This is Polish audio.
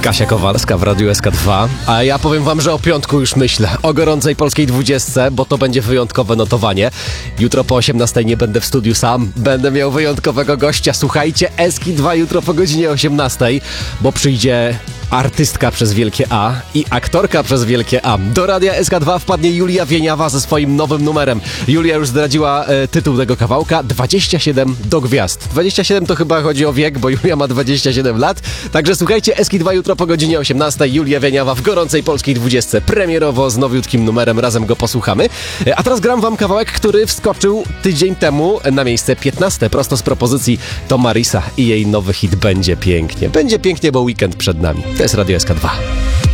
Kasia Kowalska w Radiu SK2, a ja powiem wam, że o piątku już myślę, o gorącej polskiej 20, bo to będzie wyjątkowe notowanie. Jutro po 18 nie będę w studiu sam, będę miał wyjątkowego gościa. Słuchajcie, SK2 jutro po godzinie 18, bo przyjdzie artystka przez wielkie A i aktorka przez wielkie A. Do Radia SK2 wpadnie Julia Wieniawa ze swoim nowym numerem. Julia już zdradziła tytuł tego kawałka, 27 do gwiazd. 27 to chyba chodzi o wiek, bo Julia ma 27 lat. Także słuchajcie, SK2 jutro po godzinie 18, Julia Wieniawa w gorącej polskiej 20. Premierowo z nowiutkim numerem, razem go posłuchamy. A teraz gram wam kawałek, który wskoczył tydzień temu na miejsce 15, prosto z propozycji to Marisa i jej nowy hit Będzie Pięknie. Będzie pięknie, bo weekend przed nami. To jest Radio SK2.